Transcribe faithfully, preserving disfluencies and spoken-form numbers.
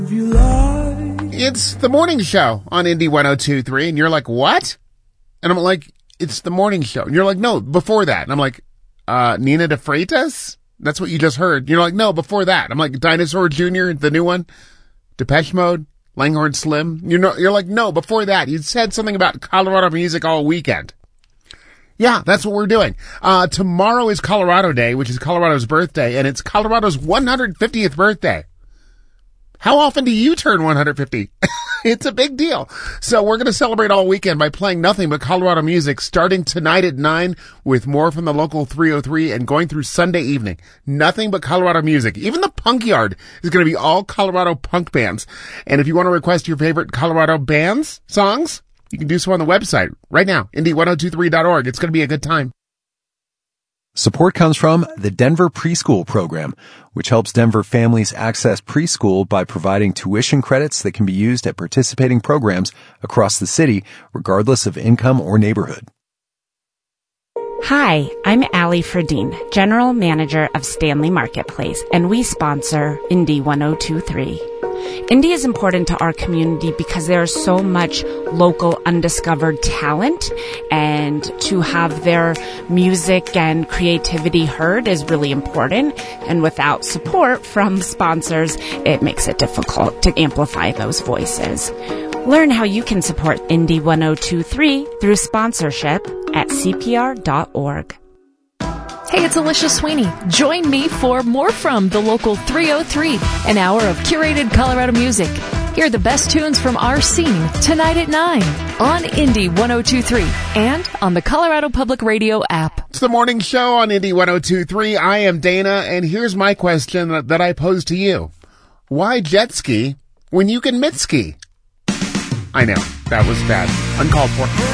It's the morning show on Indy one oh two point three, and you're like, what? And I'm like, it's the morning show. And you're like, no, before that. And I'm like, uh, Nina de Freitas? That's what you just heard. You're like, no, before that. I'm like, Dinosaur Junior, the new one, Depeche Mode, Langhorne Slim. You know, you're like, no, before that. You said something about Colorado music all weekend. Yeah, that's what we're doing. Uh, tomorrow is Colorado Day, which is Colorado's birthday, and it's Colorado's one hundred fiftieth birthday. How often do you turn one hundred fifty? It's a big deal. So we're going to celebrate all weekend by playing nothing but Colorado music starting tonight at nine with more from the local three oh three and going through Sunday evening. Nothing but Colorado music. Even the Punk Yard is going to be all Colorado punk bands. And if you want to request your favorite Colorado bands, songs, you can do so on the website right now, indy ten twenty-three dot org. It's going to be a good time. Support comes from the Denver Preschool Program, which helps Denver families access preschool by providing tuition credits that can be used at participating programs across the city, regardless of income or neighborhood. Hi, I'm Allie Ferdine, General Manager of Stanley Marketplace, and we sponsor Indy ten twenty-three. Indy is important to our community because there is so much local undiscovered talent, and to have their music and creativity heard is really important. And without support from sponsors, it makes it difficult to amplify those voices. Learn how you can support Indy ten twenty-three through sponsorship at C P R dot org. Hey, it's Alicia Sweeney. Join me for more from the local three oh three, an hour of curated Colorado music. Hear the best tunes from our scene tonight at nine on Indy ten twenty-three and on the Colorado Public Radio app. It's the morning show on Indy ten twenty-three. I am Dana, and here's my question that, that I pose to you. Why jet ski when you can mit ski? I know, that was bad. Uncalled for.